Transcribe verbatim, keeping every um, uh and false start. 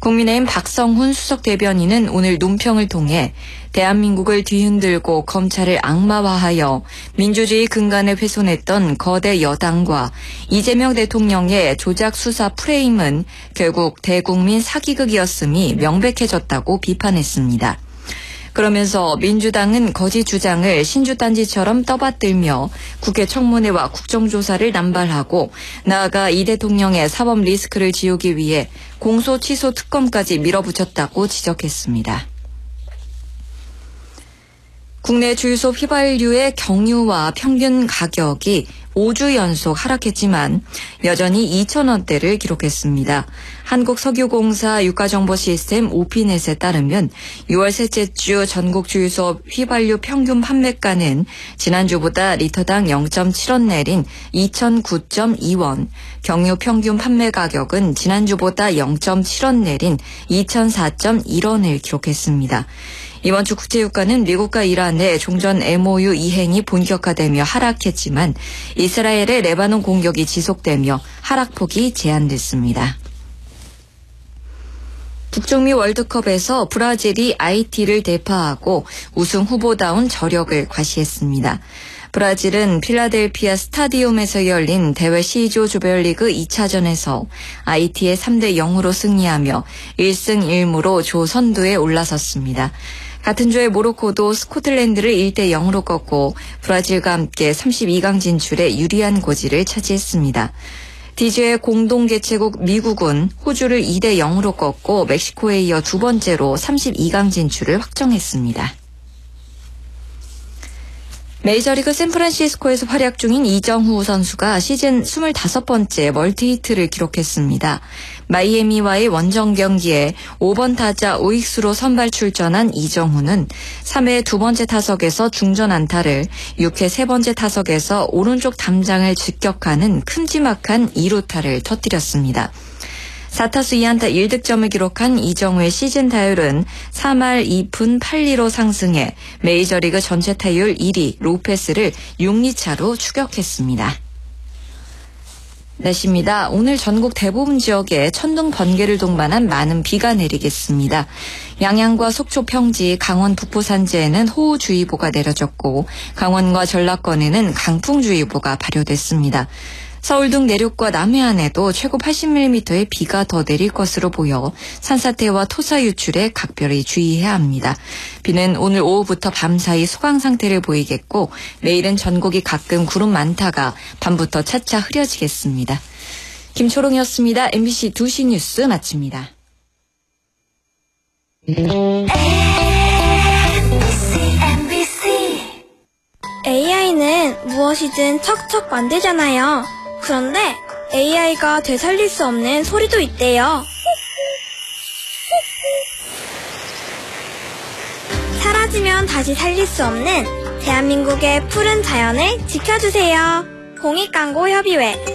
국민의힘 박성훈 수석대변인은 오늘 논평을 통해 대한민국을 뒤흔들고 검찰을 악마화하여 민주주의 근간을 훼손했던 거대 여당과 이재명 대통령의 조작 수사 프레임은 결국 대국민 사기극이었음이 명백해졌다고 비판했습니다. 그러면서 민주당은 거짓 주장을 신주단지처럼 떠받들며 국회 청문회와 국정조사를 남발하고 나아가 이 대통령의 사법 리스크를 지우기 위해 공소 취소 특검까지 밀어붙였다고 지적했습니다. 국내 주유소 휘발유의 경유와 평균 가격이 오 주 연속 하락했지만 여전히 이천 원대를 기록했습니다. 한국석유공사 유가정보시스템 오피넷에 따르면 유월 셋째 주 전국 주유소 휘발유 평균 판매가는 지난주보다 리터당 영 점 칠 원 내린 이천구 점 이 원, 경유 평균 판매 가격은 지난주보다 영 점 칠 원 내린 이천사 점 일 원을 기록했습니다. 이번 주 국제유가는 미국과 이란의 종전 엠오유 이행이 본격화되며 하락했지만 이스라엘의 레바논 공격이 지속되며 하락폭이 제한됐습니다. 북중미 월드컵에서 브라질이 아이티를 대파하고 우승 후보다운 저력을 과시했습니다. 브라질은 필라델피아 스타디움에서 열린 대회 C조 조별리그 이 차전에서 아이티에 삼 대 영으로 승리하며 일 승 일 무로 조 선두에 올라섰습니다. 같은 조의 모로코도 스코틀랜드를 일 대 영으로 꺾고 브라질과 함께 삼십이 강 진출에 유리한 고지를 차지했습니다. D조의 공동 개최국 미국은 호주를 이 대 영으로 꺾고 멕시코에 이어 두 번째로 삼십이 강 진출을 확정했습니다. 메이저리그 샌프란시스코에서 활약 중인 이정후 선수가 시즌 스물다섯 번째 멀티히트를 기록했습니다. 마이애미와의 원정 경기에 오 번 타자 우익수로 선발 출전한 이정후는 삼 회 두 번째 타석에서 중전 안타를, 육 회 세 번째 타석에서 오른쪽 담장을 직격하는 큼지막한 이 루타를 터뜨렸습니다. 사 타수 이 안타 일 득점을 기록한 이정후의 시즌 타율은 사 말 이 푼 팔 리로 상승해 메이저리그 전체 타율 일 위 로페스를 육 리 차로 추격했습니다. 날씨입니다. 오늘 전국 대부분 지역에 천둥 번개를 동반한 많은 비가 내리겠습니다. 양양과 속초, 평지, 강원 북부 산지에는 호우주의보가 내려졌고 강원과 전라권에는 강풍주의보가 발효됐습니다. 서울 등 내륙과 남해안에도 최고 팔십 밀리미터의 비가 더 내릴 것으로 보여 산사태와 토사 유출에 각별히 주의해야 합니다. 비는 오늘 오후부터 밤 사이 소강 상태를 보이겠고 내일은 전국이 가끔 구름 많다가 밤부터 차차 흐려지겠습니다. 김초롱이었습니다. 엠비씨 두 시 뉴스 마칩니다. 에이아이는 무엇이든 척척 만들잖아요. 그런데 에이아이가 되살릴 수 없는 소리도 있대요. 사라지면 다시 살릴 수 없는 대한민국의 푸른 자연을 지켜주세요. 공익광고협의회